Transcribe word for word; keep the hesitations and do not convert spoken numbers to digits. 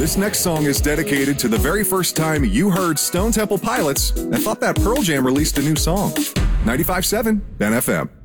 This next song is dedicated to the very first time you heard Stone Temple Pilots and thought that Pearl Jam released a new song. ninety-five point seven Ben F M.